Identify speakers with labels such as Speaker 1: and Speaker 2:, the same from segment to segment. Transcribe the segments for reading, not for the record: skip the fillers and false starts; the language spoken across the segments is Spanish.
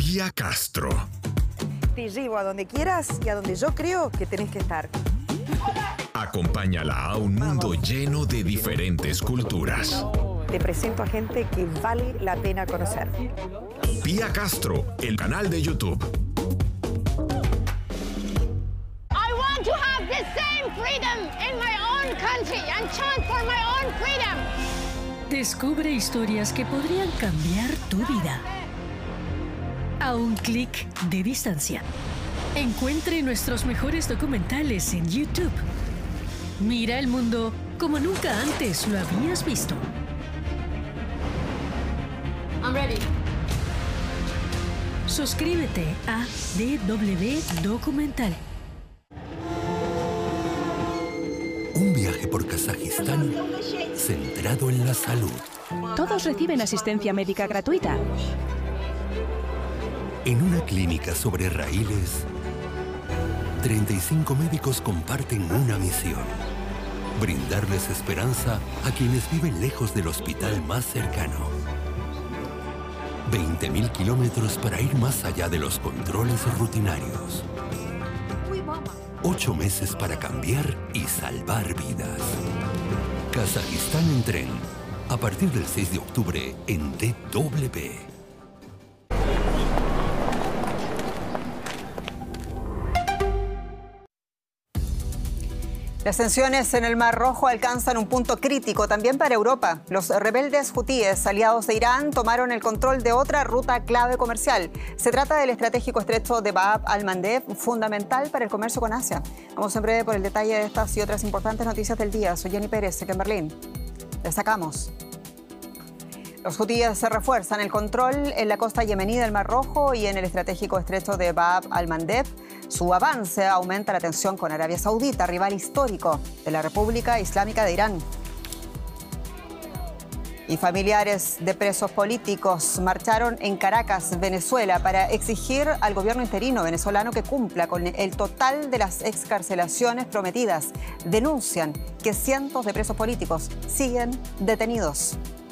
Speaker 1: Pía Castro.
Speaker 2: Te llevo a donde quieras y a donde yo creo que tenés que estar.
Speaker 1: Acompáñala a un mundo lleno de diferentes culturas.
Speaker 2: Te presento a gente que vale la pena conocer.
Speaker 1: Pía Castro, el canal de YouTube.
Speaker 3: I want to have the same freedom in my own country and chant for my own freedom.
Speaker 4: Descubre historias que podrían cambiar tu vida. A un clic de distancia. Encuentre nuestros mejores documentales en YouTube. Mira el mundo como nunca antes lo habías visto.
Speaker 3: I'm ready.
Speaker 4: Suscríbete a DW Documental.
Speaker 5: Un viaje por Kazajistán centrado en la salud.
Speaker 6: Todos reciben asistencia médica gratuita.
Speaker 5: En una clínica sobre raíles, 35 médicos comparten una misión: brindarles esperanza a quienes viven lejos del hospital más cercano. 20.000 kilómetros para ir más allá de los controles rutinarios. 8 meses para cambiar y salvar vidas. Kazajistán en tren. A partir del 6 de octubre en DW.
Speaker 7: Las tensiones en el Mar Rojo alcanzan un punto crítico también para Europa. Los rebeldes hutíes, aliados de Irán, tomaron el control de otra ruta clave comercial. Se trata del estratégico estrecho de Bab al-Mandeb, fundamental para el comercio con Asia. Vamos en breve por el detalle de estas y otras importantes noticias del día. Soy Jenny Pérez, aquí en Berlín. Destacamos. Los hutíes se refuerzan el control en la costa yemení del Mar Rojo y en el estratégico estrecho de Bab al-Mandeb. Su avance aumenta la tensión con Arabia Saudita, rival histórico de la República Islámica de Irán. Y familiares de presos políticos marcharon en Caracas, Venezuela, para exigir al gobierno interino venezolano que cumpla con el total de las excarcelaciones prometidas. Denuncian que cientos de presos políticos siguen detenidos.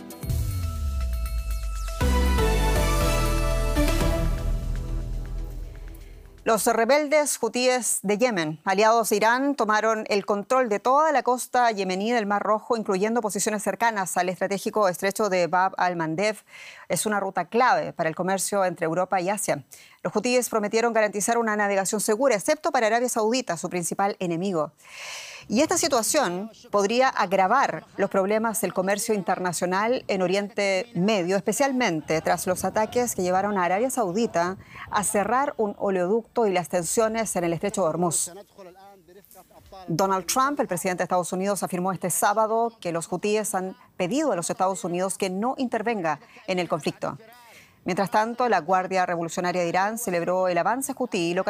Speaker 7: Los rebeldes hutíes de Yemen, aliados de Irán, tomaron el control de toda la costa yemení del Mar Rojo, incluyendo posiciones cercanas al estratégico estrecho de Bab al-Mandeb. Es una ruta clave para el comercio entre Europa y Asia. Los hutíes prometieron garantizar una navegación segura, excepto para Arabia Saudita, su principal enemigo. Y esta situación podría agravar los problemas del comercio internacional en Oriente Medio, especialmente tras los ataques que llevaron a Arabia Saudita a cerrar un oleoducto y las tensiones en el estrecho de Hormuz. Donald Trump, el presidente de Estados Unidos, afirmó este sábado que los hutíes han pedido a los Estados Unidos que no intervenga en el conflicto. Mientras tanto, la Guardia Revolucionaria de Irán celebró el avance hutí y